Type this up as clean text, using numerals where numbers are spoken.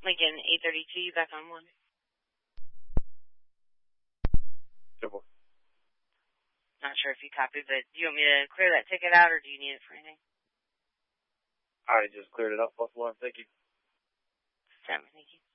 Lincoln 832, you back on one. Simple. Not sure if you copied, but do you want me to clear that ticket out, or do you need it for anything? I just cleared it up, +1. Thank you. Thank you.